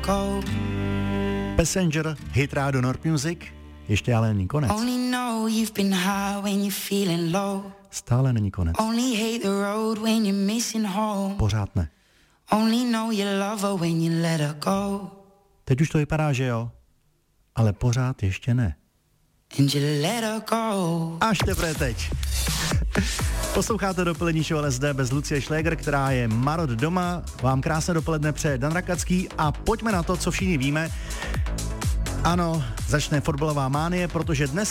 go. Passenger, hit rádio Nord Music, ještě ale není konec. Only know you've been high when you're feeling low. Stále není konec. Only hate the road when you're missing home. Pořád ne. Only know you love her when you let her go. Teď už to vypadá, že jo, ale pořád ještě ne. And you let her go. Až teprve teď. Posloucháte dopolední show LSD bez Lucie Šléger, která je marod doma. Vám krásné dopoledne přeje Dan Rakacký a pojďme na to, co všichni víme. Ano, začne fotbalová mánie, protože dnes